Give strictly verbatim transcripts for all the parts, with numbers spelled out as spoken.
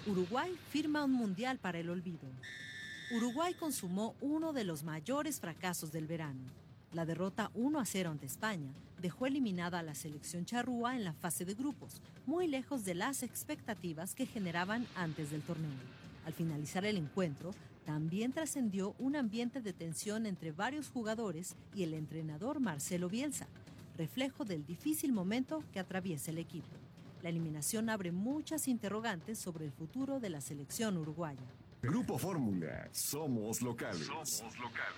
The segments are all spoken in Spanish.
Uruguay firma un mundial para el olvido. Uruguay consumó uno de los mayores fracasos del verano. La derrota uno a cero ante España dejó eliminada a la selección charrúa en la fase de grupos, muy lejos de las expectativas que generaban antes del torneo. Al finalizar el encuentro, también trascendió un ambiente de tensión entre varios jugadores y el entrenador Marcelo Bielsa, reflejo del difícil momento que atraviesa el equipo. La eliminación abre muchas interrogantes sobre el futuro de la selección uruguaya. Grupo Fórmula, somos locales. Somos locales.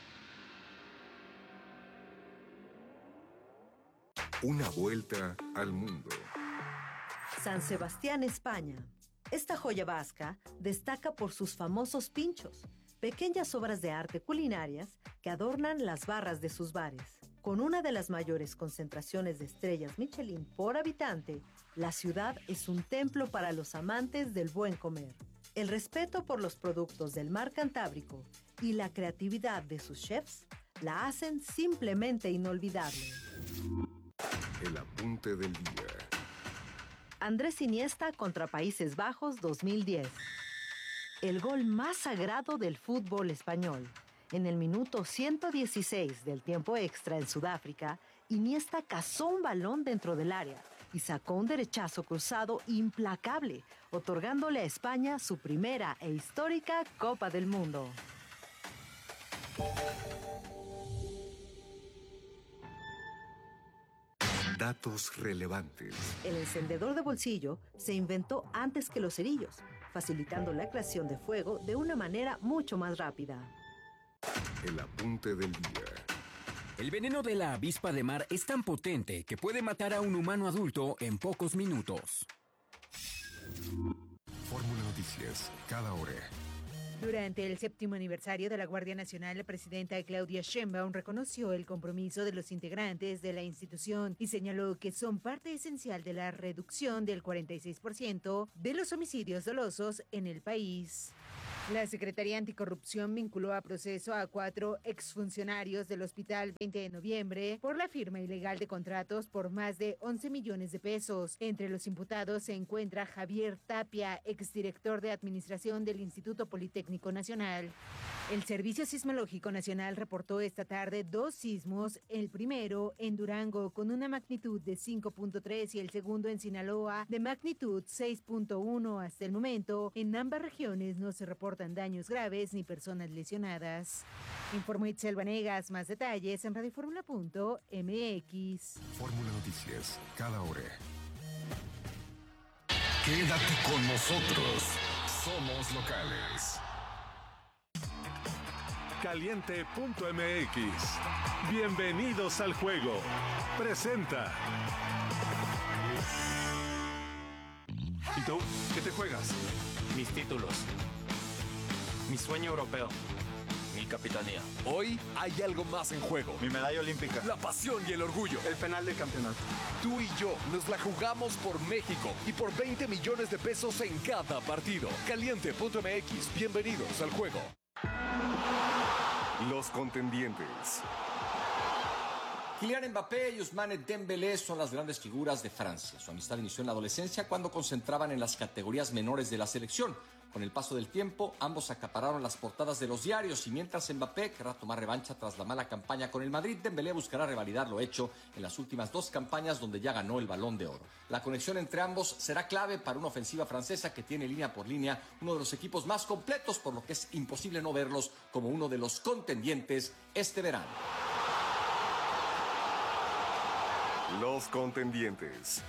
Una vuelta al mundo. San Sebastián, España. Esta joya vasca destaca por sus famosos pinchos, pequeñas obras de arte culinarias que adornan las barras de sus bares. Con una de las mayores concentraciones de estrellas Michelin por habitante, la ciudad es un templo para los amantes del buen comer. El respeto por los productos del mar Cantábrico y la creatividad de sus chefs la hacen simplemente inolvidable. El apunte del día. Andrés Iniesta contra Países Bajos dos mil diez. El gol más sagrado del fútbol español. En el minuto ciento dieciséis del tiempo extra en Sudáfrica, Iniesta cazó un balón dentro del área y sacó un derechazo cruzado implacable, otorgándole a España su primera e histórica Copa del Mundo. Datos relevantes. El encendedor de bolsillo se inventó antes que los cerillos, facilitando la creación de fuego de una manera mucho más rápida. El apunte del día. El veneno de la avispa de mar es tan potente que puede matar a un humano adulto en pocos minutos. Fórmula Noticias, cada hora. Durante el séptimo aniversario de la Guardia Nacional, la presidenta Claudia Sheinbaum reconoció el compromiso de los integrantes de la institución y señaló que son parte esencial de la reducción del cuarenta y seis por ciento de los homicidios dolosos en el país. La Secretaría Anticorrupción vinculó a proceso a cuatro exfuncionarios del Hospital veinte de noviembre por la firma ilegal de contratos por más de once millones de pesos. Entre los imputados se encuentra Javier Tapia, exdirector de Administración del Instituto Politécnico Nacional. El Servicio Sismológico Nacional reportó esta tarde dos sismos, el primero en Durango con una magnitud de cinco punto tres y el segundo en Sinaloa de magnitud seis punto uno. Hasta el momento, en ambas regiones no se reportan daños graves ni personas lesionadas. Informó Itzel Vanegas, más detalles en radioformula punto m x. Fórmula Noticias, cada hora. Quédate con nosotros. Somos locales. Caliente punto m x. Bienvenidos al juego. Presenta. ¿Y tú? ¿Qué te juegas? Mis títulos. Mi sueño europeo. Mi capitanía. Hoy hay algo más en juego. Mi medalla olímpica. La pasión y el orgullo. El penal del campeonato. Tú y yo nos la jugamos por México y por veinte millones de pesos en cada partido. Caliente punto m x. Bienvenidos al juego. Los contendientes. Kylian Mbappé y Ousmane Dembélé son las grandes figuras de Francia. Su amistad inició en la adolescencia cuando concentraban en las categorías menores de la selección. Con el paso del tiempo, ambos acapararon las portadas de los diarios y mientras Mbappé querrá tomar revancha tras la mala campaña con el Madrid, Dembélé buscará revalidar lo hecho en las últimas dos campañas donde ya ganó el Balón de Oro. La conexión entre ambos será clave para una ofensiva francesa que tiene línea por línea uno de los equipos más completos, por lo que es imposible no verlos como uno de los contendientes este verano. Los contendientes.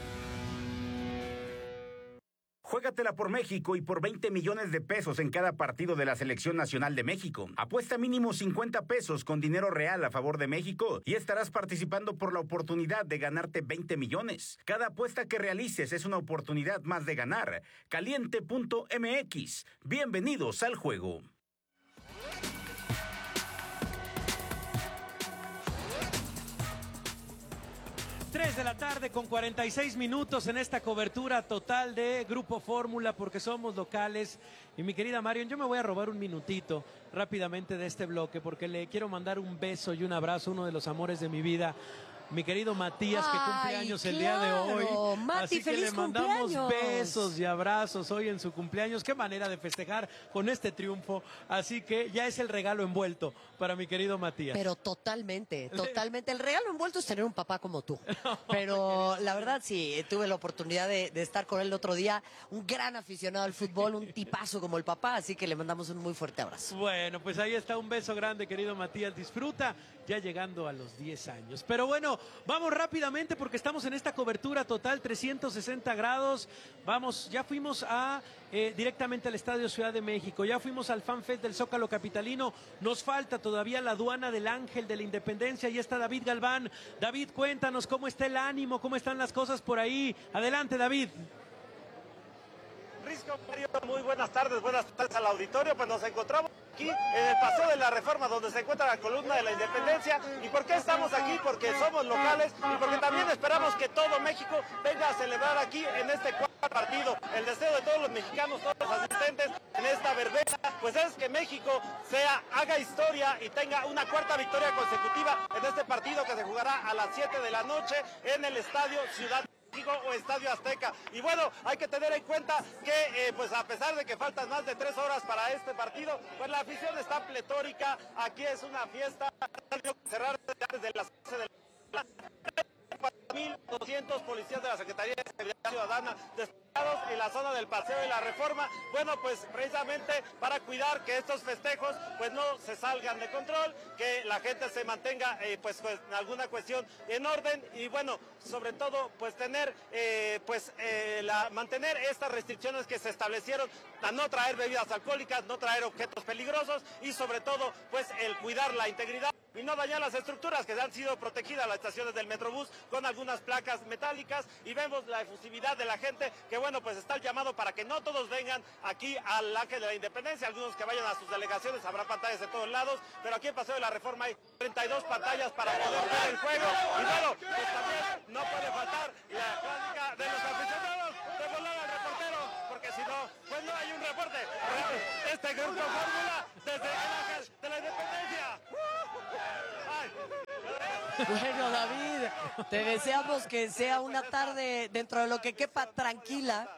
Juégatela por México y por veinte millones de pesos en cada partido de la Selección Nacional de México. Apuesta mínimo cincuenta pesos con dinero real a favor de México y estarás participando por la oportunidad de ganarte veinte millones. Cada apuesta que realices es una oportunidad más de ganar. Caliente punto m x. Bienvenidos al juego. tres de la tarde con cuarenta y seis minutos en esta cobertura total de Grupo Fórmula porque somos locales. Y mi querida Marion, yo me voy a robar un minutito rápidamente de este bloque porque le quiero mandar un beso y un abrazo, uno de los amores de mi vida, mi querido Matías, que cumple Ay, años el claro. día de hoy. Mati, Así que feliz le mandamos cumpleaños. besos y abrazos hoy en su cumpleaños. Qué manera de festejar con este triunfo. Así que ya es el regalo envuelto para mi querido Matías. Pero totalmente, totalmente. El regalo envuelto es tener un papá como tú. Pero la verdad sí, tuve la oportunidad de, de estar con él el otro día. Un gran aficionado al fútbol, un tipazo como el papá, así que le mandamos un muy fuerte abrazo. Bueno, pues ahí está, un beso grande, querido Matías. Disfruta ya llegando a los diez años. Pero bueno, vamos rápidamente porque estamos en esta cobertura total trescientos sesenta grados. Vamos, ya fuimos a eh, directamente al Estadio Ciudad de México, ya fuimos al Fan Fest del Zócalo Capitalino. Nos falta todavía la aduana del Ángel de la Independencia. Ahí está David Galván. David, cuéntanos cómo está el ánimo, cómo están las cosas por ahí. Adelante, David. Risco, Mario, muy buenas tardes, buenas tardes al auditorio. Pues nos encontramos aquí en el Paseo de la Reforma, donde se encuentra la columna de la Independencia. ¿Y por qué estamos aquí? Porque somos locales y porque también esperamos que todo México venga a celebrar aquí en este cuarto partido. El deseo de todos los mexicanos, todos los asistentes en esta verbena, pues es que México sea, haga historia y tenga una cuarta victoria consecutiva en este partido que se jugará a las siete de la noche en el Estadio Ciudad o Estadio Azteca. Y bueno, hay que tener en cuenta que eh, pues a pesar de que faltan más de tres horas para este partido, pues la afición está pletórica. Aquí es una fiesta, cerrar desde las once de la mil doscientos policías de la Secretaría de Seguridad Ciudadana desplegados en la zona del Paseo de la Reforma. Bueno, pues precisamente para cuidar que estos festejos pues no se salgan de control, que la gente se mantenga eh, pues, pues en alguna cuestión en orden y bueno, sobre todo pues tener eh, pues eh, la, mantener estas restricciones que se establecieron, a no traer bebidas alcohólicas, no traer objetos peligrosos y sobre todo pues el cuidar la integridad y no dañar las estructuras que han sido protegidas, las estaciones del Metrobús con algunas placas metálicas, y vemos la efusividad de la gente que bueno pues está el llamado para que no todos vengan aquí al Ángel de la Independencia, algunos que vayan a sus delegaciones, habrá pantallas de todos lados, pero aquí en Paseo de la Reforma hay treinta y dos pantallas para poder ver el juego y bueno, pues también no puede faltar la crónica de los aficionados de volar al reportero, porque si no, pues no hay un reporte. Este grupo fórmula desde el Ángel de la Independencia. Bueno, David, te deseamos que sea una tarde dentro de lo que quepa tranquila.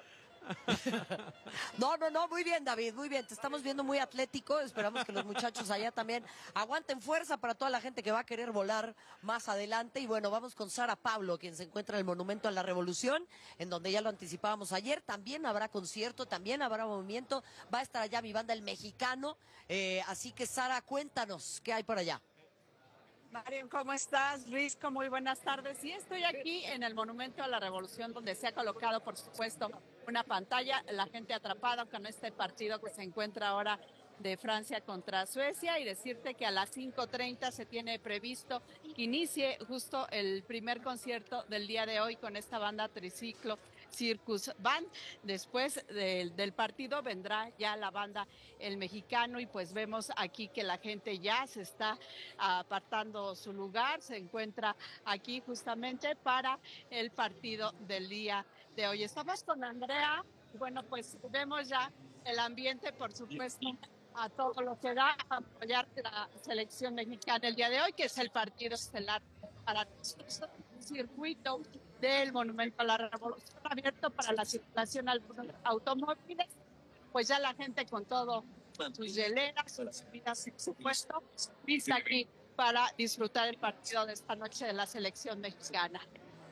No, no, no, muy bien, David, muy bien. Te estamos viendo muy atlético. Esperamos que los muchachos allá también aguanten fuerza para toda la gente que va a querer volar más adelante. Y bueno, vamos con Sara Pablo, quien se encuentra en el Monumento a la Revolución, en donde ya lo anticipábamos ayer. También habrá concierto, también habrá movimiento. Va a estar allá mi banda El Mexicano. Eh, así que, Sara, cuéntanos qué hay por allá. Marion, ¿cómo estás? Risco, muy buenas tardes. Sí, estoy aquí en el Monumento a la Revolución, donde se ha colocado, por supuesto, una pantalla, la gente atrapada con este partido que se encuentra ahora de Francia contra Suecia, y decirte que a las cinco treinta se tiene previsto que inicie justo el primer concierto del día de hoy con esta banda Triciclo Circus Band. Después del, del partido vendrá ya la banda El Mexicano, y pues vemos aquí que la gente ya se está apartando su lugar, se encuentra aquí justamente para el partido del día de hoy. Estamos con Andrea, bueno, pues vemos ya el ambiente, por supuesto, a todo lo que da a apoyar la selección mexicana el día de hoy, que es el partido estelar para nosotros. Circuito del Monumento a la Revolución abierto para la circulación a algunos automóviles, pues ya la gente con todo, con sus hieleras, sus bebidas, por supuesto, vista aquí para disfrutar el partido de esta noche de la selección mexicana.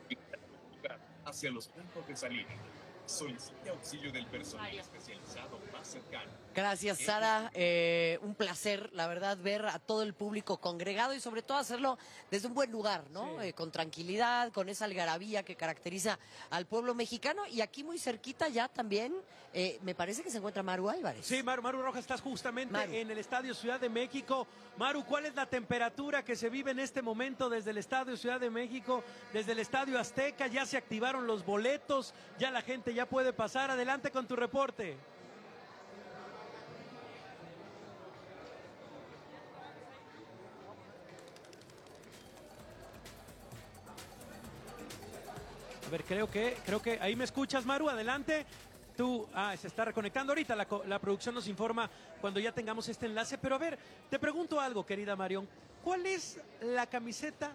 Hacia los puntos de salida. Solicite auxilio del personal especializado más cercano. Gracias, Sara. Eh, un placer, la verdad, ver a todo el público congregado y sobre todo hacerlo desde un buen lugar, ¿no? Sí. Eh, con tranquilidad, con esa algarabía que caracteriza al pueblo mexicano. Y aquí muy cerquita ya también, eh, me parece que se encuentra Maru Álvarez. Sí, Maru, Maru Rojas, estás justamente Maru. en el Estadio Ciudad de México. Maru, ¿cuál es la temperatura que se vive en este momento desde el Estadio Ciudad de México, desde el Estadio Azteca? Ya se activaron los boletos, ya la gente ya puede pasar. Adelante con tu reporte. A ver, creo que, creo que ahí me escuchas, Maru, adelante. Tú, ah, se está reconectando ahorita, la, la producción nos informa cuando ya tengamos este enlace. Pero a ver, te pregunto algo, querida Marion, ¿cuál es la camiseta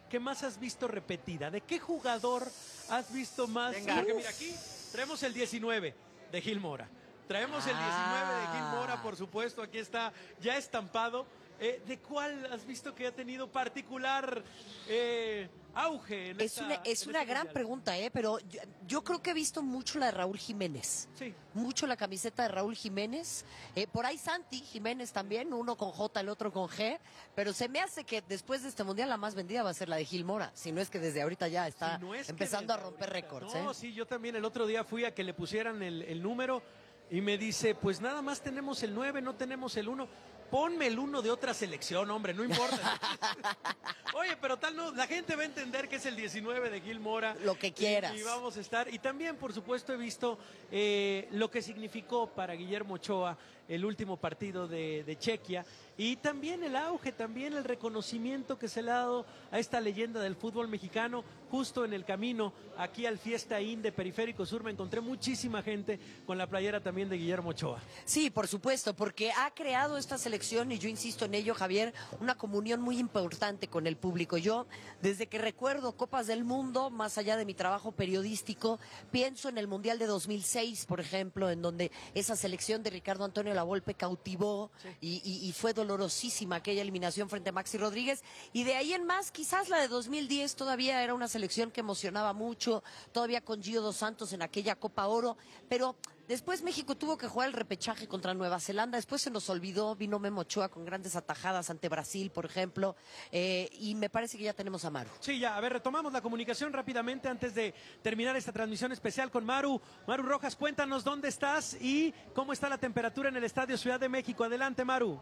que más has visto repetida? ¿De qué jugador has visto más? Venga. Porque mira, aquí traemos el diecinueve de Gil Mora. Traemos el diecinueve de Gil Mora, por supuesto, aquí está ya estampado. Eh, ¿De cuál has visto que ha tenido particular eh, auge? En Es esta, una, es en una este gran mundial? pregunta, ¿eh? Pero yo, yo creo que he visto mucho la de Raúl Jiménez. Sí. Mucho la camiseta de Raúl Jiménez. Eh, por ahí Santi Jiménez también, uno con J, el otro con G. Pero se me hace que después de este mundial la más vendida va a ser la de Gil Mora. Si no es que desde ahorita ya está Si no es que empezando a desde romper ahorita. récords. No, ¿eh? sí, yo también el otro día fui a que le pusieran el, el número y me dice, pues nada más tenemos el nueve, no tenemos el uno. Ponme el uno de otra selección, hombre, no importa. Oye, pero tal no, la gente va a entender que es el diecinueve de Gil Mora. Lo que quieras. Y, y vamos a estar. Y también, por supuesto, he visto eh, lo que significó para Guillermo Ochoa el último partido de, de Chequia. Y también el auge, también el reconocimiento que se le ha dado a esta leyenda del fútbol mexicano. Justo en el camino, aquí al Fiesta In de Periférico Sur, me encontré muchísima gente con la playera también de Guillermo Ochoa. Sí, por supuesto, porque ha creado esta selección, y yo insisto en ello, Javier, una comunión muy importante con el público. Yo, desde que recuerdo Copas del Mundo, más allá de mi trabajo periodístico, pienso en el Mundial de dos mil seis, por ejemplo, en donde esa selección de Ricardo Antonio Lavolpe cautivó Sí. y, y- y fue dolorosísima aquella eliminación frente a Maxi Rodríguez. Y de ahí en más, quizás la de dos mil diez todavía era una selección que emocionaba mucho, todavía con Gio Dos Santos en aquella Copa Oro, pero después México tuvo que jugar el repechaje contra Nueva Zelanda, después se nos olvidó, vino Memo Ochoa con grandes atajadas ante Brasil, por ejemplo, eh, y me parece que ya tenemos a Maru. Sí, ya, a ver, retomamos la comunicación rápidamente antes de terminar esta transmisión especial con Maru. Maru Rojas, cuéntanos dónde estás y cómo está la temperatura en el Estadio Ciudad de México. Adelante, Maru.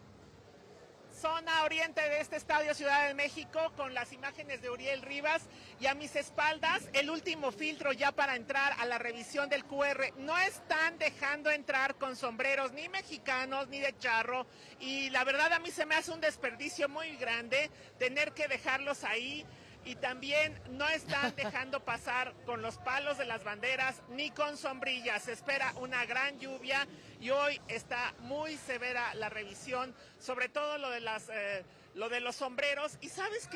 Zona oriente de este estadio Ciudad de México, con las imágenes de Uriel Rivas, y a mis espaldas el último filtro ya para entrar a la revisión del Q R. No están dejando entrar con sombreros ni mexicanos ni de charro, y la verdad a mí se me hace un desperdicio muy grande tener que dejarlos ahí. Y también no están dejando pasar con los palos de las banderas ni con sombrillas. Se espera una gran lluvia y hoy está muy severa la revisión, sobre todo lo de las eh, lo de los sombreros. Y sabes que